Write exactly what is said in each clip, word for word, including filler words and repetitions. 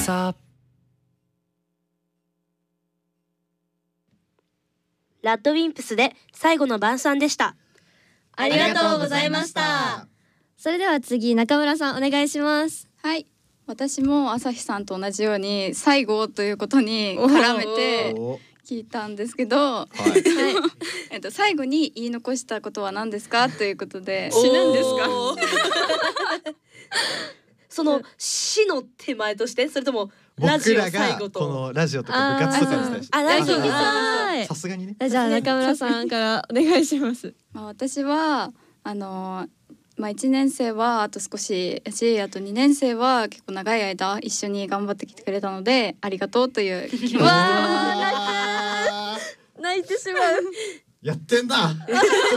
さあラッドウィンプスで最後の晩餐でした。 ありがとうございました。 それでは次、中村さんお願いします。 はい、私も朝日さんと同じように最後ということに絡めて聞いたんですけど、はいえっと最後に言い残したことは何ですかということで。死ぬんですか？ その死の手前として、それともラジオ最後と。 このラジオとか部活とかに対して。 あ、ラジオにさすがにね。 じゃあ中村さんからお願いします。 まあ私はあのまあいちねん生はあと少しし、あとにねん生は結構長い間一緒に頑張ってきてくれたのでありがとうという気持ち。 わあ、泣いてしまう。 やってんだ。 でも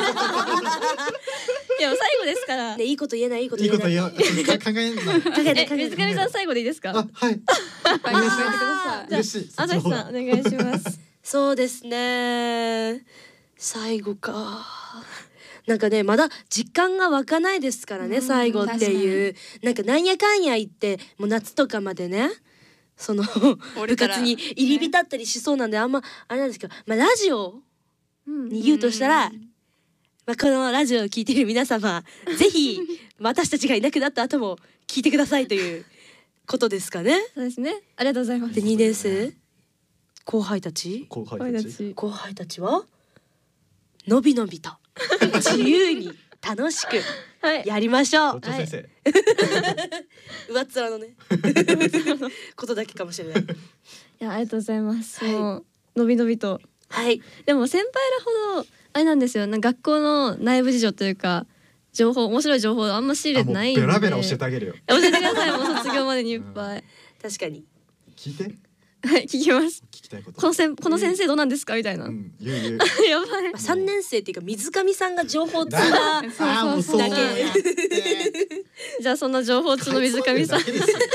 最後ですから。 ね、いいこと言えない、いいこといい言えない。 こと言う。考えんな。 かけてかけ水て。 上さん最後でいいですか？ あ、はい。嬉しい。 朝日さんお願いします。 そうですね。最後か。なんかね、まだ時間が湧かないですからね、最後っていう。なんかなんやかんや言ってもう夏とかまでね、その部活に入り浸ったりしそうなんで、あんまあれなんですけど、まあラジオに言うとしたら、まあこのラジオを聞いている皆様、ぜひ私たちがいなくなった後も聞いてくださいということですかね。 そうですね。ありがとうございます。 でにねん生後輩たち後輩たち後輩たちはのびのびと自由に楽しくやりましょう。 校長先生。 上っ面のねことだけかもしれない。いや、ありがとうございます。もうのびのびと。 はい。 でも先輩らほどあれなんですよ。なんか学校の内部事情というか情報、面白い情報あんま仕入れてないんで。 ベラベラ教えてあげるよ。 教えてください。もう卒業までにいっぱい。 確かに。 聞いて。 はい、聞きます。 聞きたいこと。 このせんこの先生どうなんですかみたいな。 うん、言う言う。 やばい。 さんねん生っていうか水上さんが情報を積んだだけ。 じゃあそんな情報通の水上さん。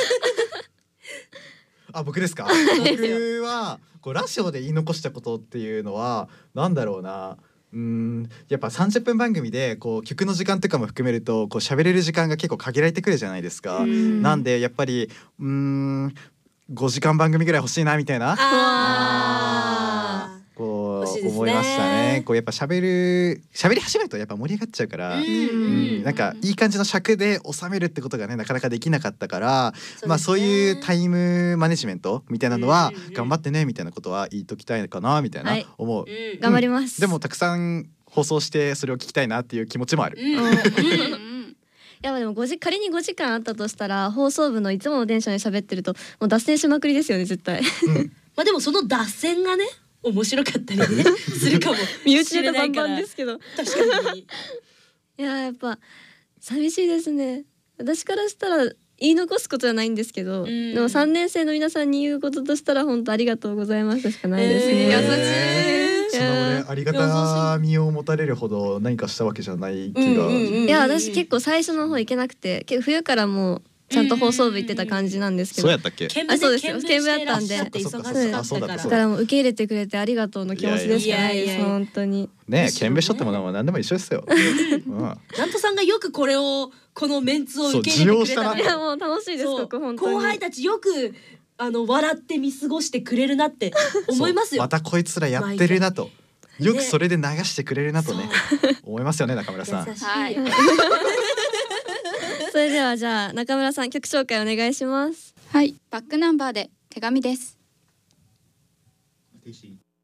あ、僕ですか。僕はこうラジオで言い残したことっていうのはなんだろうな。うーん、やっぱさんじゅっぷん番組でこう曲の時間とかも含めるとこう喋れる時間が結構限られてくるじゃないですか。なんでやっぱりうーんごじかん番組ぐらい欲しいなみたいな。 あーこう欲しいですね思いましたね。こうやっぱ喋る喋り始めるとやっぱ盛り上がっちゃうから、 うんうんなんかいい感じの尺で収めるってことがねなかなかできなかったから、 そうですねまあそういうタイムマネジメントみたいなのはうんうん頑張ってねみたいなことは言いときたいかなみたいなはい思う。 うん頑張ります。 でもたくさん放送してそれを聞きたいなっていう気持ちもある。 うんうんいやでもごじ仮にごじかんあったとしたら放送部のいつもの電車で喋ってるともう脱線しまくりですよね絶対。 うんまあでもその脱線がね面白かったりねするかも身内しれネタバンないから。 バンですけど。 確かに。 いややっぱ寂しいですね。私からしたら言い残すことはないんですけど、 んでもさんねん生の皆さんに言うこととしたら本当ありがとうございますしかないですね。 えー優しいそんな俺ありがたみを持たれるほど何かしたわけじゃない気が。 うんうんうんいや私結構最初の方行けなくて、結構冬からもうちゃんと放送部行ってた感じなんですけど、 そうやったっけ？ 見あそうですよ見していらっしゃ見って見忙し舞かったから。 だからもう受け入れてくれてありがとうの気持ちでしかないです。 いやいやいや本当に。 ねえ、検別書ってものは何でも一緒ですよ。うんなんとさんがよくこれをこのメンツを受け入れてくれたそういやもう楽しいですそうここ本当に。 後輩たちよくあの笑って見過ごしてくれるなって思いますよ。 そうまたこいつらやってるなと。よくそれで流してくれるなとね、思いますよね中村さん。 優しい。 はいそれではじゃあ中村さん曲紹介お願いします。 はい、バックナンバーで手紙です。